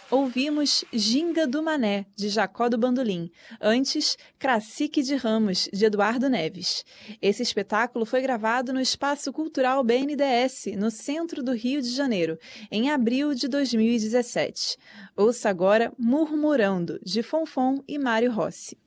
Ouvimos Ginga do Mané, de Jacó do Bandolim. Antes, Cracique de Ramos, de Eduardo Neves. Esse espetáculo foi gravado no Espaço Cultural BNDES, no centro do Rio de Janeiro, em abril de 2017. Ouça agora Murmurando, de Fonfon e Mário Rossi.